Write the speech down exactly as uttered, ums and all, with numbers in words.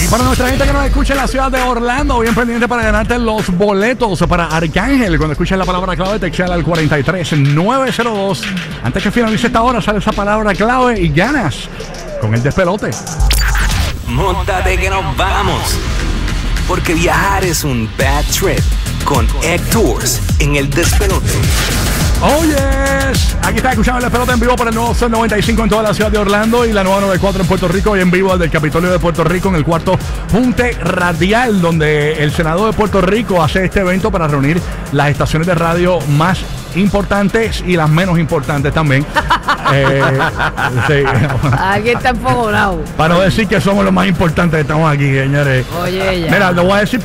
Y para nuestra gente que nos escucha en la ciudad de Orlando, bien pendiente para ganarte los boletos para Arcángel. Cuando escuches la palabra clave, texteala al cuatro tres nueve cero dos. Antes que finalice esta hora, sale esa palabra clave y ganas con el despelote. Móntate que nos vamos. Porque viajar es un bad trip. Con Egg Tours en el despelote. Oh yes, aquí está escuchando el despelote en vivo por el nuevo Sol noventa y cinco en toda la ciudad de Orlando y la nueva noventa y cuatro en Puerto Rico, y en vivo desde el Capitolio de Puerto Rico en el cuarto Junte Radial, donde el Senado de Puerto Rico hace este evento para reunir las estaciones de radio más importantes y las menos importantes también. eh, sí. Aquí está enfogonado. Para no decir que somos los más importantes que estamos aquí, señores. Oye, ya. Mira, lo voy a decir